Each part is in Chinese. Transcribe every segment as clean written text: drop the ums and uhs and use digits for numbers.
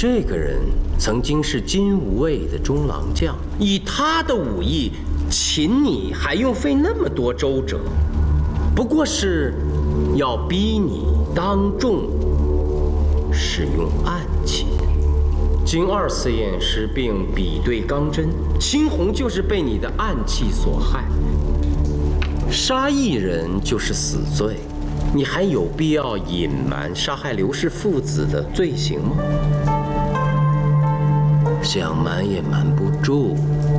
这个人曾经是金吾卫的中郎将，以他的武艺，擒你还用费那么多周折，不过是要逼你当众使用暗器。经2次验尸并比对钢针，青红就是被你的暗器所害。杀一人就是死罪，你还有必要隐瞒杀害刘氏父子的罪行吗？想瞒也瞒不住。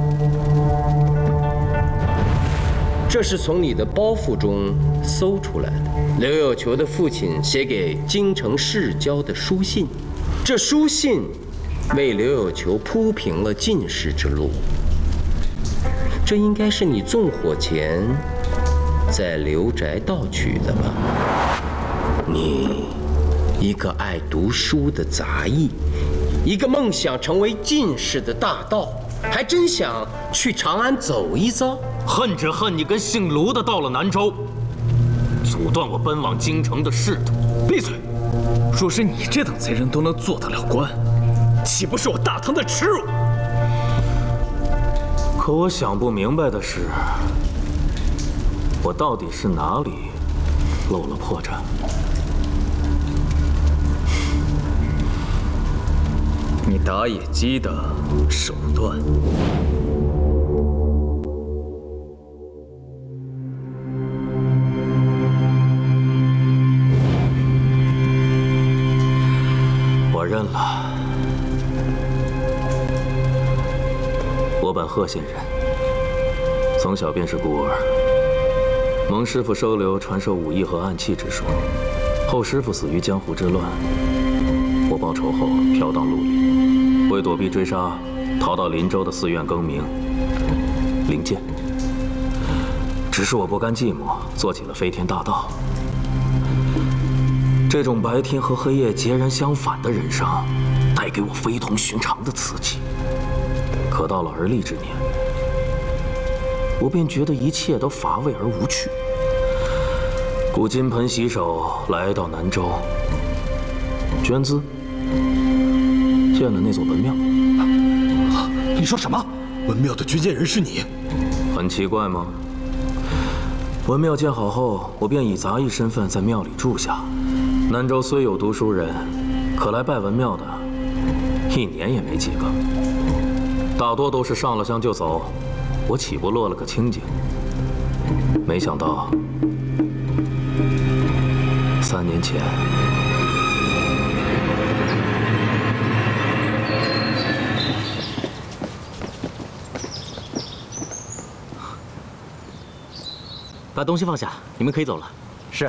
这是从你的包袱中搜出来的，刘有球的父亲写给京城市郊的书信。这书信为刘有球铺平了进士之路。这应该是你纵火前在刘宅盗取的吧？你，一个爱读书的杂役，一个梦想成为进士的大盗，还真想去长安走一遭？ 恨只恨你跟姓卢的到了南州，阻断我奔往京城的仕途。 闭嘴！若是你这等贼人都能做得了官，岂不是我大唐的耻辱？ 可我想不明白的是，我到底是哪里漏了破绽？ 你打野鸡的手段。 我认了。我本贺县人，从小便是孤儿，蒙师傅收留传授武艺和暗器之术。后师傅死于江湖之乱，我报仇后飘荡陆离，为躲避追杀，逃到林州的寺院更名灵剑。只是我不甘寂寞，做起了飞天大盗。这种白天和黑夜截然相反的人生，带给我非同寻常的刺激。可到了而立之年，我便觉得一切都乏味而无趣。故金盆洗手，来到南州，捐资建了那座文庙。 你说什么？文庙的捐建人是你？ 很奇怪吗？文庙建好后，我便以杂役身份在庙里住下。南州虽有读书人，可来拜文庙的，一年也没几个，大多都是上了香就走，我岂不落了个清净？没想到3年前， 把东西放下，你们可以走了。 是。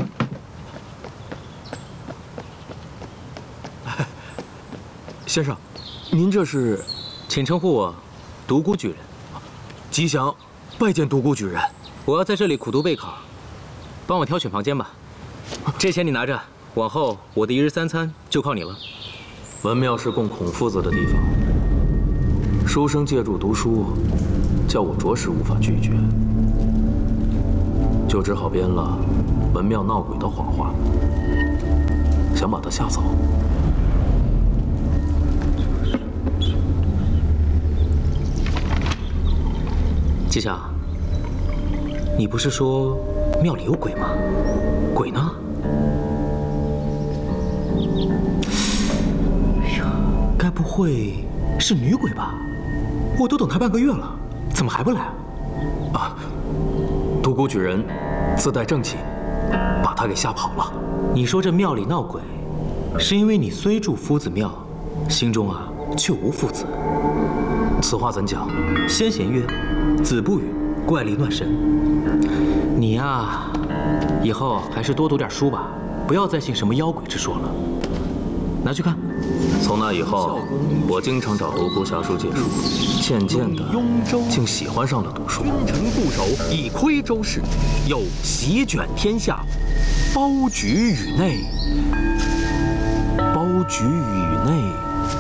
先生，您这是？ 请称呼我独孤举人。 吉祥，拜见独孤举人。 我要在这里苦读备考，帮我挑选房间吧。这钱你拿着，往后我的1日3餐就靠你了。 文庙是供孔夫子的地方，书生借住读书，叫我着实无法拒绝，就只好编了文庙闹鬼的谎话，想把他吓走。 吉祥，你不是说庙里有鬼吗？鬼呢？哎呀，该不会是女鬼吧？我都等她半个月了，怎么还不来啊？ 独孤举人自带正气，把他给吓跑了。 你说这庙里闹鬼，是因为你虽住夫子庙，心中却无父子。 此话怎讲？ 先贤曰：“子不语，怪力乱神。”你以后还是多读点书吧，不要再信什么妖鬼之说了。拿去看。 从那以后，我经常找独孤侠书借书，渐渐的竟喜欢上了读书。 君臣固守，以窥周室，又席卷天下，包举宇内。包举宇内。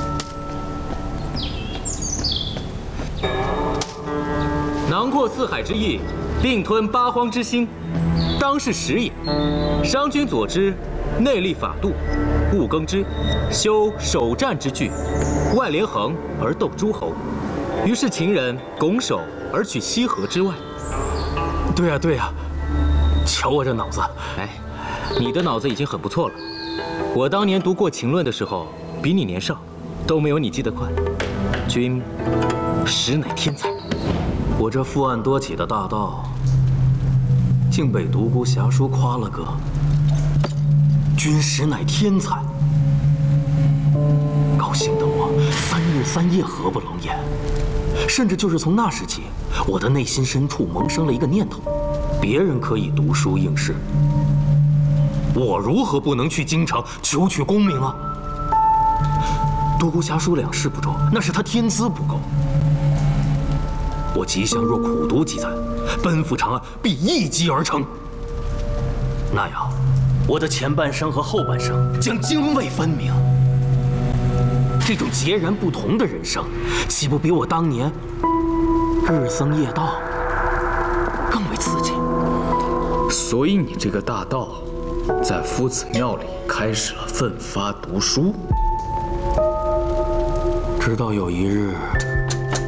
囊括四海之意，并吞八荒之心，当是时也。商君佐之， 内立法度，勿耕之，修守战之具，外连横而斗诸侯。于是秦人拱手而取西河之外。 对呀对呀，瞧我这脑子！ 哎，你的脑子已经很不错了。我当年读过秦论的时候，比你年少，都没有你记得快。君实乃天才。 我这负案多起的大盗，竟被独孤侠书夸了个君实乃天才，高兴得我3日3夜合不拢眼。甚至就是从那时起，我的内心深处萌生了一个念头：别人可以读书应试，我如何不能去京城求取功名啊？独孤侠书两事不周，那是他天资不够。我吉祥若苦读几载，奔赴长安，必一击而成。那样，我的前半生和后半生将泾渭分明。这种截然不同的人生，岂不比我当年日僧夜道更为刺激？ 所以你这个大盗，在夫子庙里开始了奋发读书， 直到有一日。